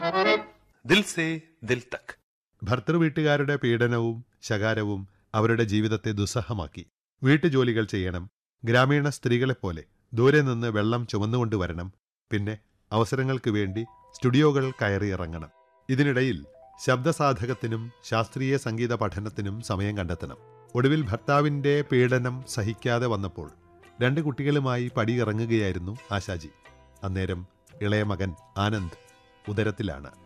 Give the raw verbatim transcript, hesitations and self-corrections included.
ദിൽ say ദിൽ തക്. ഭർത്തൃവീട്ടുകാരുടെ പീഡനവും ശകാരവും അവരുടെ ജീവിതത്തെ ദുസ്സഹമാക്കി. വീട്ടുജോലികൾ ചെയ്യണം, ഗ്രാമീണ സ്ത്രീകളെപ്പോലെ ദൂരെ നിന്ന് വെള്ളം ചുമന്നുകൊണ്ടുവരണം, പിന്നെ അവസരങ്ങൾക്ക് വേണ്ടി സ്റ്റുഡിയോകൾ കയറിയിറങ്ങണം. ഇതിനിടയിൽ ശബ്ദസാധകത്തിനും ശാസ്ത്രീയ സംഗീത പഠനത്തിനും സമയം കണ്ടെത്തണം. ഒടുവിൽ ഭർത്താവിൻ്റെ പീഡനം സഹിക്കാതെ വന്നപ്പോൾ രണ്ട് കുട്ടികളുമായി പടിയിറങ്ങുകയായിരുന്നു ആശാജി. അന്നേരം ഇളയ മകൻ ആനന്ദ് ഉദരത്തിലാണ്.